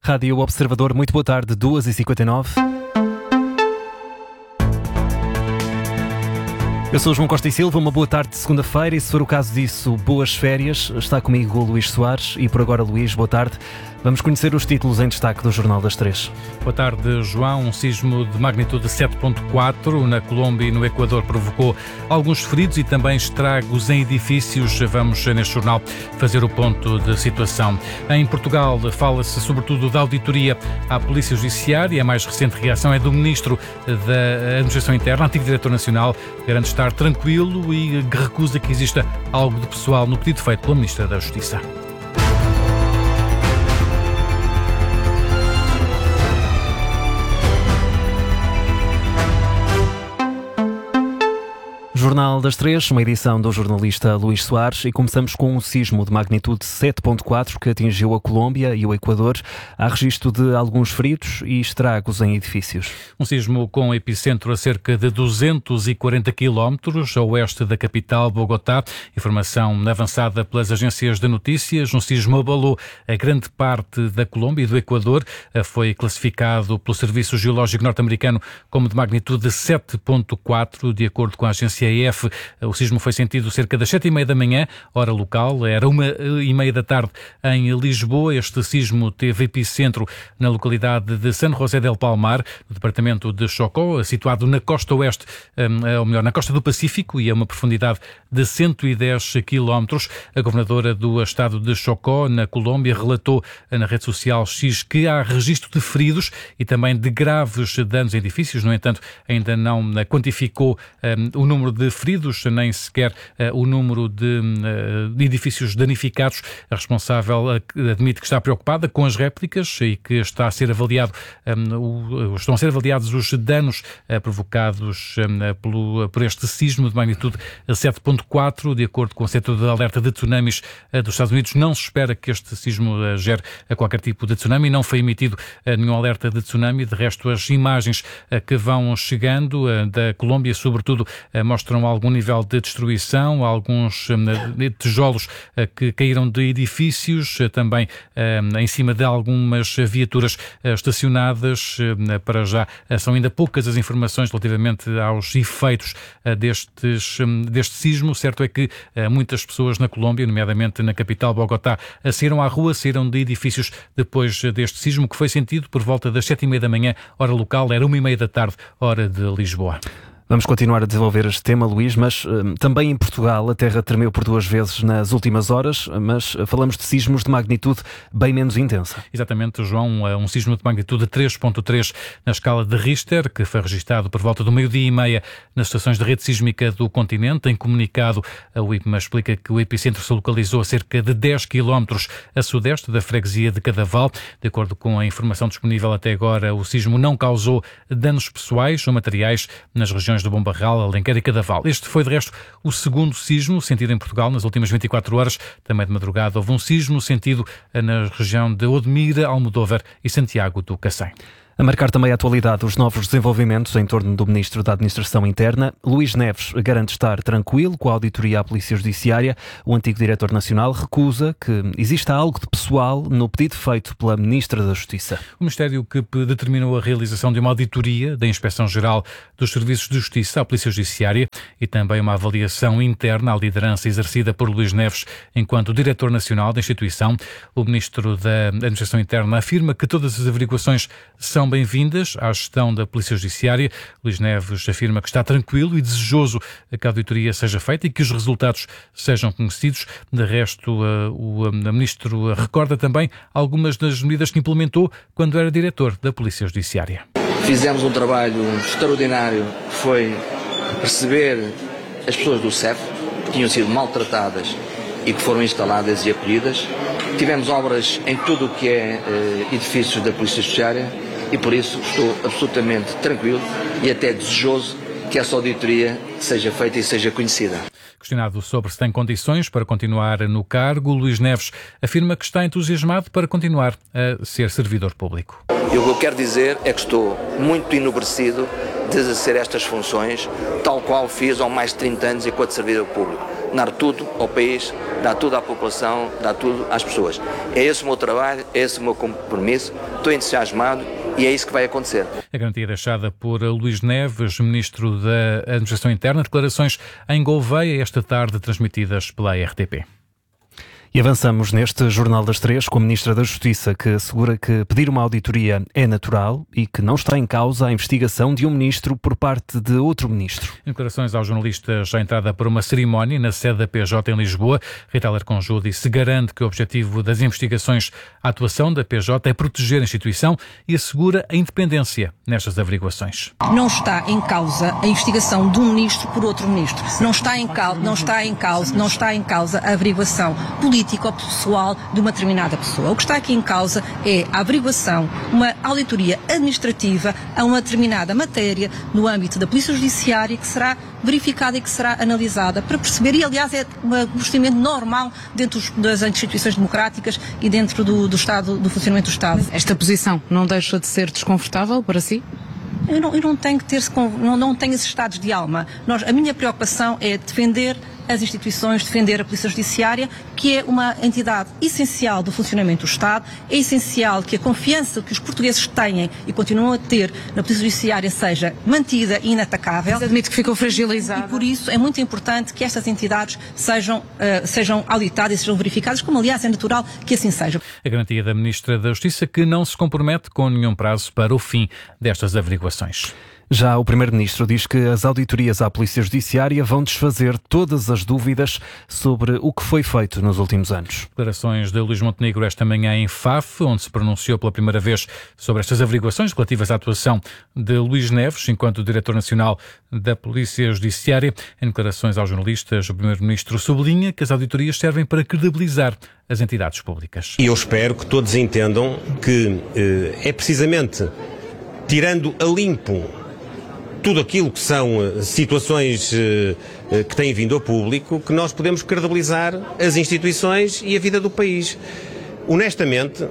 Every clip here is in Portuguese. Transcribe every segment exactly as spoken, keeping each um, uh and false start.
Rádio Observador, muito boa tarde, duas e cinquenta e nove. Eu sou o João Costa e Silva, uma boa tarde de segunda-feira e, se for o caso disso, boas férias. Está comigo o Luís Soares e por agora, Luís, boa tarde. Vamos conhecer os títulos em destaque do Jornal das Três. Boa tarde, João. Um sismo de magnitude sete ponto quatro na Colômbia e no Equador provocou alguns feridos e também estragos em edifícios. Vamos, neste jornal, fazer o ponto de situação. Em Portugal, fala-se sobretudo da auditoria à Polícia Judiciária. A mais recente reação é do Ministro da Administração Interna, antigo Diretor Nacional, que garante estar tranquilo e recusa que exista algo de pessoal no pedido feito pela Ministra da Justiça. Jornal das Três, uma edição do jornalista Luís Soares, e começamos com um sismo de magnitude sete ponto quatro que atingiu a Colômbia e o Equador. Há registro de alguns feridos e estragos em edifícios. Um sismo com epicentro a cerca de duzentos e quarenta quilómetros a oeste da capital, Bogotá. Informação avançada pelas agências de notícias. Um sismo abalou a grande parte da Colômbia e do Equador. Foi classificado pelo Serviço Geológico norte-americano como de magnitude sete ponto quatro, de acordo com a agência A F. O sismo foi sentido cerca das sete e meia da manhã, hora local. Era uma e meia da tarde em Lisboa. Este sismo teve epicentro na localidade de San José del Palmar, no departamento de Chocó, situado na costa oeste, ou melhor, na costa do Pacífico, e a uma profundidade de cento e dez quilómetros. A governadora do estado de Chocó, na Colômbia, relatou na rede social X que há registro de feridos e também de graves danos em edifícios. No entanto, ainda não quantificou um, o número de feridos, nem sequer uh, o número de, uh, de edifícios danificados. A responsável uh, admite que está preocupada com as réplicas e que está a ser avaliado, um, o, estão a ser avaliados os danos uh, provocados um, pelo, por este sismo de magnitude sete ponto quatro. De acordo com o Centro de Alerta de Tsunamis uh, dos Estados Unidos, não se espera que este sismo uh, gere uh, qualquer tipo de tsunami. Não foi emitido uh, nenhum alerta de tsunami. De resto, as imagens uh, que vão chegando uh, da Colômbia, sobretudo, uh, mostram algum nível de destruição, alguns um, tijolos uh, que caíram de edifícios, uh, também uh, em cima de algumas viaturas uh, estacionadas. Uh, para já uh, são ainda poucas as informações relativamente aos efeitos uh, destes, um, deste sismo. Certo é que uh, muitas pessoas na Colômbia, nomeadamente na capital Bogotá, uh, saíram à rua, saíram de edifícios depois uh, deste sismo, que foi sentido por volta das sete e meia da manhã, hora local. Era uma e meia da tarde, hora de Lisboa. Vamos continuar a desenvolver este tema, Luís, mas uh, também em Portugal a terra tremeu por duas vezes nas últimas horas, mas uh, falamos de sismos de magnitude bem menos intensa. Exatamente, João, um sismo de magnitude três ponto três na escala de Richter, que foi registado por volta do meio-dia e meia nas estações de rede sísmica do continente. Em comunicado, o IPMA explica que o epicentro se localizou a cerca de dez quilómetros a sudeste da freguesia de Cadaval. De acordo com a informação disponível até agora, o sismo não causou danos pessoais ou materiais nas regiões do Bom Barral, Alenquer e Cadaval. Este foi, de resto, o segundo sismo sentido em Portugal nas últimas vinte e quatro horas. Também de madrugada houve um sismo sentido na região de Odmira, Almodóvar e Santiago do Cacém. A marcar também a atualidade os novos desenvolvimentos em torno do Ministro da Administração Interna. Luís Neves garante estar tranquilo com a auditoria à Polícia Judiciária. O antigo Diretor Nacional recusa que exista algo de pessoal no pedido feito pela Ministra da Justiça. O Ministério que determinou a realização de uma auditoria da Inspeção-Geral dos Serviços de Justiça à Polícia Judiciária e também uma avaliação interna à liderança exercida por Luís Neves enquanto Diretor Nacional da instituição. O Ministro da Administração Interna afirma que todas as averiguações são bem-vindas à gestão da Polícia Judiciária. Luís Neves afirma que está tranquilo e desejoso que a auditoria seja feita e que os resultados sejam conhecidos. De resto, o Ministro recorda também algumas das medidas que implementou quando era Diretor da Polícia Judiciária. Fizemos um trabalho extraordinário, que foi receber as pessoas do C E F, que tinham sido maltratadas e que foram instaladas e acolhidas. Tivemos obras em tudo o que é eh, edifícios da Polícia Judiciária e por isso estou absolutamente tranquilo e até desejoso que essa auditoria seja feita e seja conhecida. Questionado sobre se tem condições para continuar no cargo, Luís Neves afirma que está entusiasmado para continuar a ser servidor público. E o que eu quero dizer é que estou muito enobrecido de exercer estas funções, tal qual fiz há mais de trinta anos enquanto servidor público. dar tudo ao país, dar tudo à população, dar tudo às pessoas. É esse o meu trabalho, é esse o meu compromisso, estou entusiasmado e é isso que vai acontecer. A garantia deixada por Luís Neves, Ministro da Administração Interna, declarações em Gouveia esta tarde transmitidas pela R T P. E avançamos neste Jornal das Três com a Ministra da Justiça, que assegura que pedir uma auditoria é natural e que não está em causa a investigação de um ministro por parte de outro ministro. Em declarações aos jornalistas à entrada para uma cerimónia na sede da P J em Lisboa, Rita Alarcon disse garante que o objetivo das investigações à atuação da P J é proteger a instituição e assegura a independência nestas averiguações. Não está em causa a investigação de um ministro por outro ministro. Não está em causa, não está em causa, não está em causa a averiguação política ou pessoal de uma determinada pessoa. O que está aqui em causa é a averiguação, uma auditoria administrativa a uma determinada matéria no âmbito da Polícia Judiciária que será verificada e que será analisada para perceber, e aliás é um procedimento normal dentro das instituições democráticas e dentro do, do Estado, do funcionamento do Estado. Esta posição não deixa de ser desconfortável para si? Eu não, eu não tenho que ter, não, não tenho esses estados de alma. Nós, a minha preocupação é defender as instituições, defender a Polícia Judiciária, que é uma entidade essencial do funcionamento do Estado. É essencial que a confiança que os portugueses têm e continuam a ter na Polícia Judiciária seja mantida e inatacável. Mas admito que ficou fragilizada. E por isso é muito importante que estas entidades sejam, uh, sejam auditadas e sejam verificadas, como aliás é natural que assim seja. A garantia da Ministra da Justiça, que não se compromete com nenhum prazo para o fim destas averiguações. Já o Primeiro-Ministro diz que as auditorias à Polícia Judiciária vão desfazer todas as dúvidas sobre o que foi feito nos últimos anos. Declarações de Luís Montenegro esta manhã em Faf, onde se pronunciou pela primeira vez sobre estas averiguações relativas à atuação de Luís Neves, enquanto Diretor Nacional da Polícia Judiciária. Em declarações aos jornalistas, o Primeiro-Ministro sublinha que as auditorias servem para credibilizar as entidades públicas. E eu espero que todos entendam que eh, é precisamente tirando a limpo tudo aquilo que são situações que têm vindo ao público, que nós podemos credibilizar as instituições e a vida do país. Honestamente,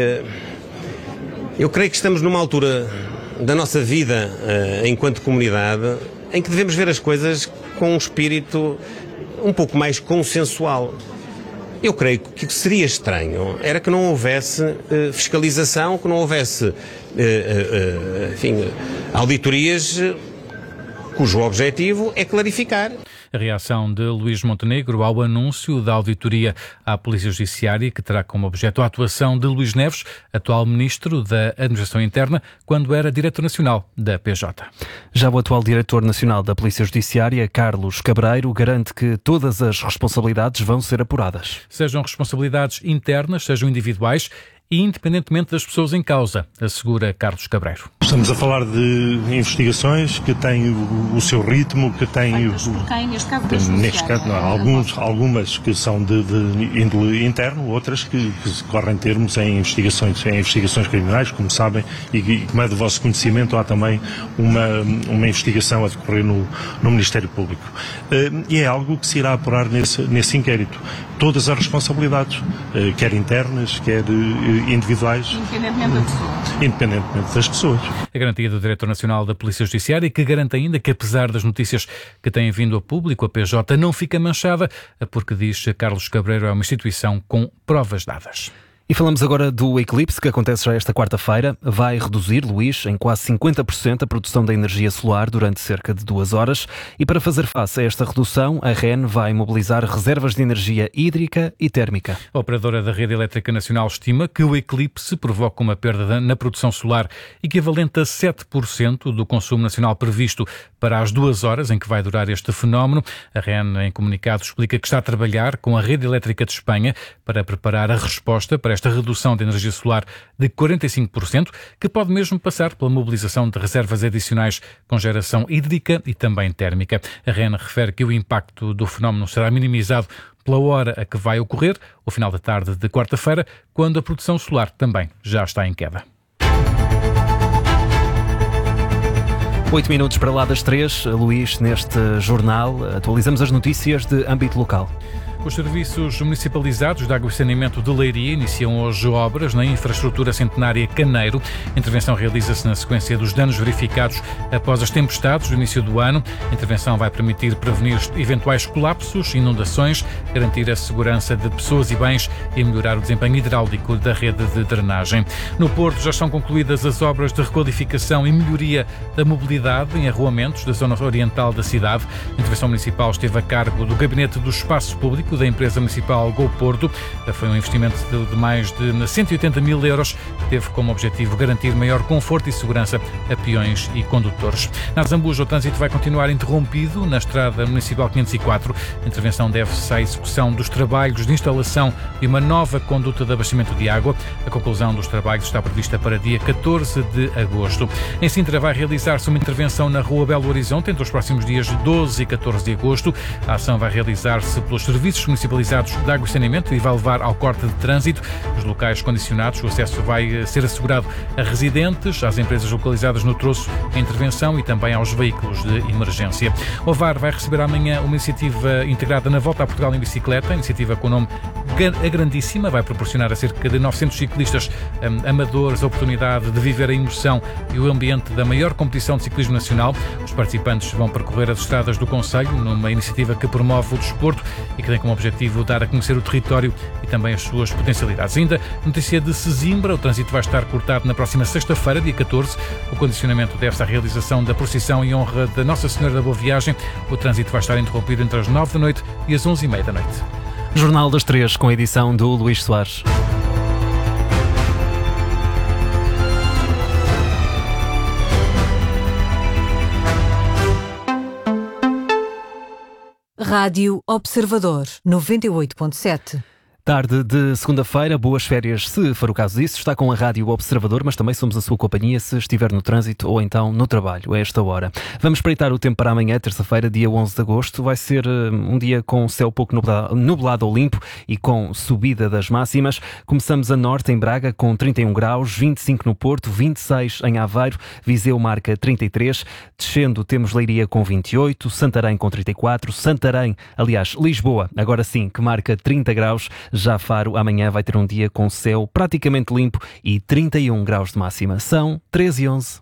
eu creio que estamos numa altura da nossa vida enquanto comunidade em que devemos ver as coisas com um espírito um pouco mais consensual. Eu creio que o que seria estranho era que não houvesse uh, fiscalização, que não houvesse uh, uh, uh, enfim, auditorias uh, cujo objetivo é clarificar. A reação de Luís Montenegro ao anúncio da auditoria à Polícia Judiciária, que terá como objeto a atuação de Luís Neves, atual Ministro da Administração Interna, quando era Diretor Nacional da P J. Já o atual Diretor Nacional da Polícia Judiciária, Carlos Cabreiro, garante que todas as responsabilidades vão ser apuradas. Sejam responsabilidades internas, sejam individuais e independentemente das pessoas em causa, assegura Carlos Cabreiro. Estamos a falar de investigações que têm o, o seu ritmo, que têm... Por quem, neste caso, tem, neste caso, não, alguns, algumas que são de, de índole interno, outras que, que correm termos em investigações, em investigações criminais, como sabem, e, e como é do vosso conhecimento, há também uma, uma investigação a decorrer no, no Ministério Público. Uh, e é algo que se irá apurar nesse, nesse inquérito. Todas as responsabilidades, uh, quer internas, quer uh, individuais. Independentemente da pessoa. Independentemente das pessoas. A garantia do Diretor Nacional da Polícia Judiciária, que garante ainda que, apesar das notícias que têm vindo a público, a P J não fica manchada, porque, diz Carlos Cabreiro, é uma instituição com provas dadas. E falamos agora do eclipse que acontece já esta quarta-feira. Vai reduzir, Luís, em quase cinquenta por cento a produção da energia solar durante cerca de duas horas. E para fazer face a esta redução, a R E N vai mobilizar reservas de energia hídrica e térmica. A operadora da Rede Elétrica Nacional estima que o eclipse provoca uma perda na produção solar equivalente a sete por cento do consumo nacional previsto para as duas horas em que vai durar este fenómeno. A R E N, em comunicado, explica que está a trabalhar com a Rede Elétrica de Espanha para preparar a resposta para esta redução de energia solar de quarenta e cinco por cento, que pode mesmo passar pela mobilização de reservas adicionais com geração hídrica e também térmica. A R E N refere que o impacto do fenómeno será minimizado pela hora a que vai ocorrer, o final da tarde de quarta-feira, quando a produção solar também já está em queda. Oito minutos para lá das três. Luís, neste jornal, atualizamos as notícias de âmbito local. Os serviços municipalizados de água e saneamento de Leiria iniciam hoje obras na infraestrutura centenária Caneiro. A intervenção realiza-se na sequência dos danos verificados após as tempestades do início do ano. A intervenção vai permitir prevenir eventuais colapsos, inundações, garantir a segurança de pessoas e bens e melhorar o desempenho hidráulico da rede de drenagem. No Porto já estão concluídas as obras de requalificação e melhoria da mobilidade em arruamentos da zona oriental da cidade. A intervenção municipal esteve a cargo do Gabinete do Espaço Público da empresa municipal Go Porto. Foi um investimento de, de mais de cento e oitenta mil euros que teve como objetivo garantir maior conforto e segurança a peões e condutores. Na Zambuja, o trânsito vai continuar interrompido na estrada municipal quinhentos e quatro. A intervenção deve-se à execução dos trabalhos de instalação de uma nova conduta de abastecimento de água. A conclusão dos trabalhos está prevista para dia catorze de agosto. Em Sintra vai realizar-se uma intervenção na Rua Belo Horizonte entre os próximos dias doze e catorze de agosto. A ação vai realizar-se pelos serviços municipalizados de água e saneamento e vai levar ao corte de trânsito. Nos locais condicionados, o acesso vai ser assegurado a residentes, às empresas localizadas no troço em intervenção e também aos veículos de emergência. O Ovar vai receber amanhã uma iniciativa integrada na Volta a Portugal em bicicleta, a iniciativa com o nome A Grandíssima, vai proporcionar a cerca de novecentos ciclistas um, amadores a oportunidade de viver a emoção e o ambiente da maior competição de ciclismo nacional. Os participantes vão percorrer as estradas do concelho numa iniciativa que promove o desporto e que tem como objetivo dar a conhecer o território e também as suas potencialidades. Ainda notícia de Sesimbra, o trânsito vai estar cortado na próxima sexta-feira, dia catorze. O condicionamento deve-se à realização da procissão em honra da Nossa Senhora da Boa Viagem. O trânsito vai estar interrompido entre as nove da noite e as onze e meia da noite. Jornal das Três, com a edição do Luís Soares. Rádio Observador, noventa e oito ponto sete. Tarde de segunda-feira, boas férias, se for o caso disso. Está com a Rádio Observador, mas também somos a sua companhia se estiver no trânsito ou então no trabalho, a esta hora. Vamos espreitar o tempo para amanhã, terça-feira, dia onze de agosto. Vai ser um dia com céu pouco nublado ou limpo e com subida das máximas. Começamos a norte, em Braga, com trinta e um graus, vinte e cinco no Porto, vinte e seis em Aveiro, Viseu marca trinta e três, descendo temos Leiria com vinte e oito, Santarém com trinta e quatro, Santarém, aliás, Lisboa, agora sim, que marca trinta graus. Já Faro amanhã vai ter um dia com céu praticamente limpo e trinta e um graus de máxima. São treze e onze.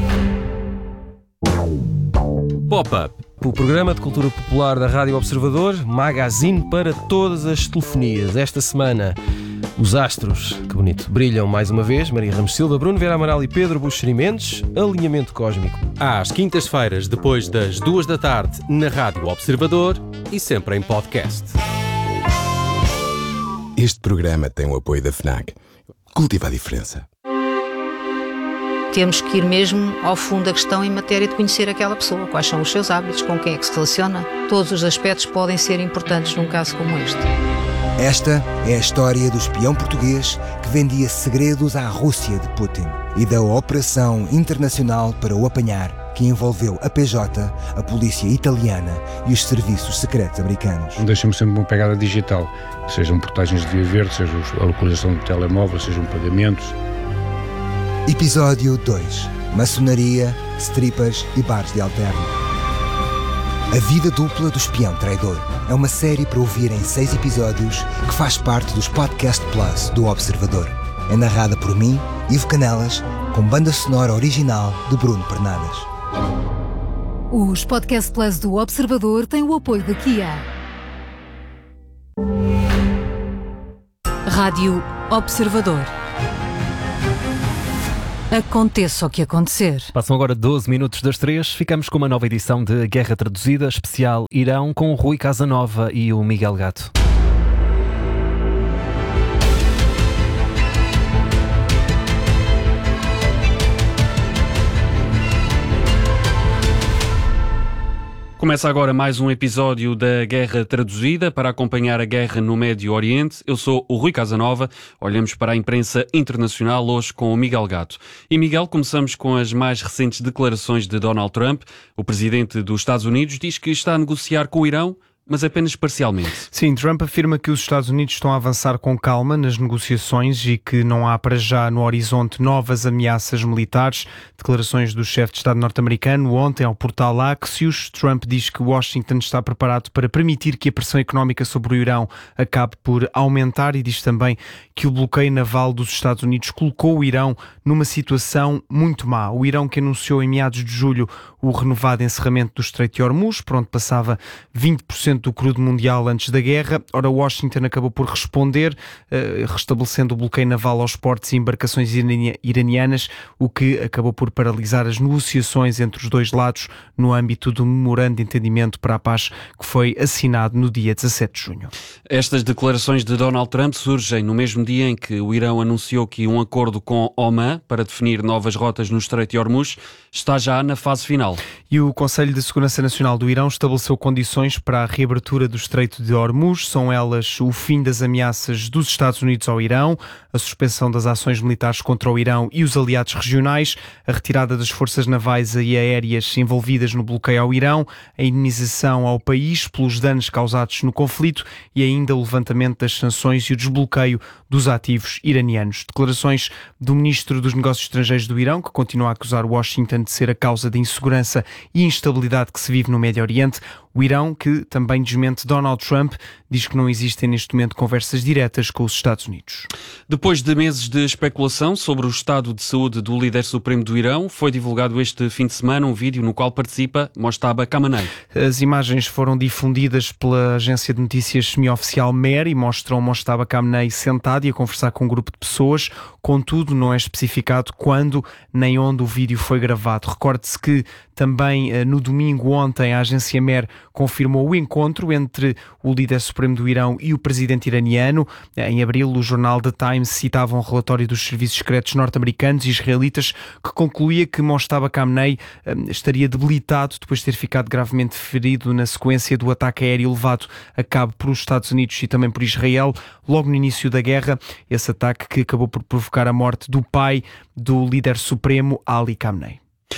Pop-up, o programa de cultura popular da Rádio Observador, magazine para todas as telefonias. Esta semana, os astros, que bonito, brilham mais uma vez. Maria Ramos Silva, Bruno Vera Amaral e Pedro Buxeri Mendes. Alinhamento cósmico. Às quintas-feiras, depois das duas da tarde, na Rádio Observador e sempre em podcast. Este programa tem o apoio da FNAC. Cultiva a diferença. Temos que ir mesmo ao fundo da questão em matéria de conhecer aquela pessoa. Quais são os seus hábitos, com quem é que se relaciona. Todos os aspectos podem ser importantes num caso como este. Esta é a história do espião português que vendia segredos à Rússia de Putin e da operação internacional para o apanhar, que envolveu a P J, a polícia italiana e os serviços secretos americanos. Deixa-me sempre uma pegada digital, sejam portagens de via verde, seja a localização do telemóvel, sejam pagamentos. Episódio dois. Maçonaria, strippers e bares de alterno. A vida dupla do espião traidor é uma série para ouvir em seis episódios que faz parte dos Podcast Plus do Observador. É narrada por mim, Ivo Canelas, com banda sonora original de Bruno Pernadas. Os Podcast Plus do Observador têm o apoio da Kia. Rádio Observador. Aconteça o que acontecer. Passam agora doze minutos das três. Ficamos com uma nova edição de Guerra Traduzida, especial Irão, com o Rui Casanova e o Miguel Gato. Começa agora mais um episódio da Guerra Traduzida para acompanhar a guerra no Médio Oriente. Eu sou o Rui Casanova, olhamos para a imprensa internacional hoje com o Miguel Gato. E Miguel, começamos com as mais recentes declarações de Donald Trump. O presidente dos Estados Unidos diz que está a negociar com o Irão, mas apenas parcialmente. Sim, Trump afirma que os Estados Unidos estão a avançar com calma nas negociações e que não há para já no horizonte novas ameaças militares. Declarações do chefe de Estado norte-americano ontem ao portal Axios. Trump diz que Washington está preparado para permitir que a pressão económica sobre o Irão acabe por aumentar e diz também que o bloqueio naval dos Estados Unidos colocou o Irão numa situação muito má. O Irão, que anunciou em meados de julho o renovado encerramento do Estreito de Hormuz, por onde passava vinte por cento do crudo mundial antes da guerra. Ora, Washington acabou por responder, eh, restabelecendo o bloqueio naval aos portos e embarcações iranianas, o que acabou por paralisar as negociações entre os dois lados no âmbito do memorando de entendimento para a paz que foi assinado no dia dezassete de junho. Estas declarações de Donald Trump surgem no mesmo dia em que o Irão anunciou que um acordo com Oman para definir novas rotas no Estreito de Hormuz está já na fase final. E o Conselho de Segurança Nacional do Irão estabeleceu condições para a reabertura do Estreito de Hormuz. São elas o fim das ameaças dos Estados Unidos ao Irão, a suspensão das ações militares contra o Irão e os aliados regionais, a retirada das forças navais e aéreas envolvidas no bloqueio ao Irão, a indenização ao país pelos danos causados no conflito e ainda o levantamento das sanções e o desbloqueio dos ativos iranianos. Declarações do Ministro dos Negócios Estrangeiros do Irão, que continua a acusar Washington de ser a causa da insegurança e instabilidade que se vive no Médio Oriente. O Irão, que também desmente Donald Trump, diz que não existem neste momento conversas diretas com os Estados Unidos. Depois de meses de especulação sobre o estado de saúde do líder supremo do Irão, foi divulgado este fim de semana um vídeo no qual participa Mojtaba Khamenei. As imagens foram difundidas pela agência de notícias semi-oficial Mer e mostram Mojtaba Khamenei sentado e a conversar com um grupo de pessoas. Contudo, não é especificado quando nem onde o vídeo foi gravado. Recorde-se que também no domingo ontem a agência Mer confirmou o encontro entre o líder supremo do Irão e o presidente iraniano. Em abril, o jornal The Times citava um relatório dos serviços secretos norte-americanos e israelitas que concluía que Mojtaba Khamenei estaria debilitado depois de ter ficado gravemente ferido na sequência do ataque aéreo levado a cabo por os Estados Unidos e também por Israel logo no início da guerra. Esse ataque que acabou por provocar a morte do pai do líder supremo, Ali Khamenei.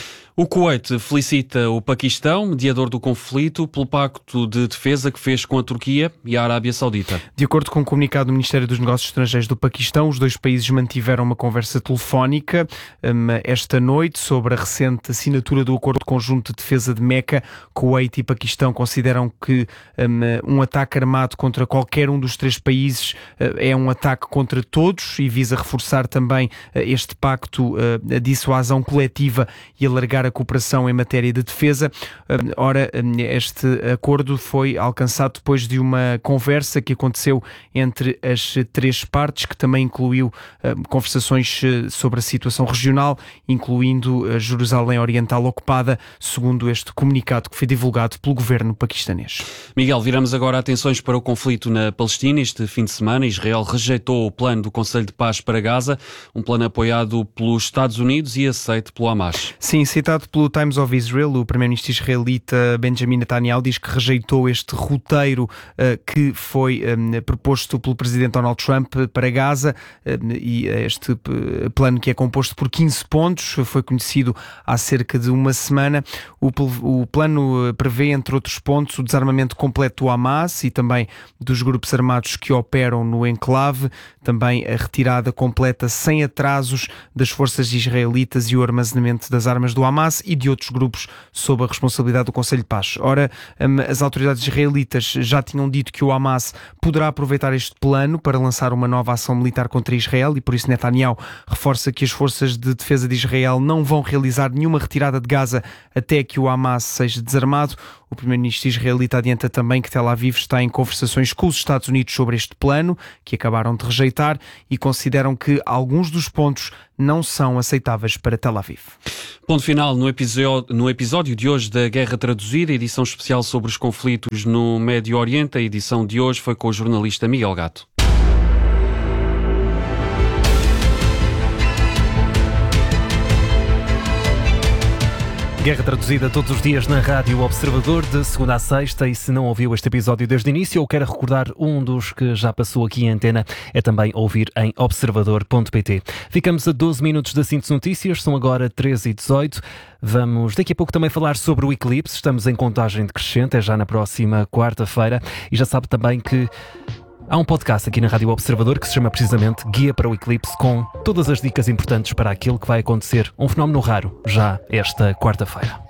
O Kuwait felicita o Paquistão, mediador do conflito, pelo pacto de defesa que fez com a Turquia e a Arábia Saudita. De acordo com um comunicado do Ministério dos Negócios Estrangeiros do Paquistão, os dois países mantiveram uma conversa telefónica um, esta noite sobre a recente assinatura do Acordo Conjunto de Defesa de Meca. Kuwait e Paquistão consideram que um, um ataque armado contra qualquer um dos três países uh, é um ataque contra todos e visa reforçar também uh, este pacto, uh, a dissuasão coletiva e alargar a cooperação em matéria de defesa. Ora, este acordo foi alcançado depois de uma conversa que aconteceu entre as três partes, que também incluiu conversações sobre a situação regional, incluindo a Jerusalém Oriental ocupada, segundo este comunicado que foi divulgado pelo governo paquistanês. Miguel, viramos agora atenções para o conflito na Palestina. Este fim de semana, Israel rejeitou o plano do Conselho de Paz para Gaza, um plano apoiado pelos Estados Unidos e aceito pelo Hamas. Sim, citado pelo Times of Israel, o primeiro-ministro israelita Benjamin Netanyahu diz que rejeitou este roteiro uh, que foi um, proposto pelo presidente Donald Trump para Gaza um, e este uh, plano, que é composto por quinze pontos, foi conhecido há cerca de uma semana. O, o plano prevê, entre outros pontos, o desarmamento completo do Hamas e também dos grupos armados que operam no enclave, também a retirada completa sem atrasos das forças israelitas e o armazenamento das armas do Hamas e de outros grupos sob a responsabilidade do Conselho de Paz. Ora, as autoridades israelitas já tinham dito que o Hamas poderá aproveitar este plano para lançar uma nova ação militar contra Israel e por isso Netanyahu reforça que as forças de defesa de Israel não vão realizar nenhuma retirada de Gaza até que o Hamas seja desarmado. O primeiro-ministro israelita adianta também que Tel Aviv está em conversações com os Estados Unidos sobre este plano, que acabaram de rejeitar, e consideram que alguns dos pontos não são aceitáveis para Tel Aviv. Ponto final no episódio, no episódio de hoje da Guerra Traduzida, edição especial sobre os conflitos no Médio Oriente. A edição de hoje foi com o jornalista Miguel Gato. Guerra Traduzida todos os dias na Rádio Observador, de segunda a sexta, e se não ouviu este episódio desde o início ou quer recordar um dos que já passou aqui em antena, é também ouvir em observador ponto pt. Ficamos a doze minutos da Síntese Notícias, são agora treze e dezoito. Vamos daqui a pouco também falar sobre o eclipse, estamos em contagem decrescente, é já na próxima quarta-feira, e já sabe também que há um podcast aqui na Rádio Observador que se chama precisamente Guia para o Eclipse, com todas as dicas importantes para aquilo que vai acontecer, um fenómeno raro, já esta quarta-feira.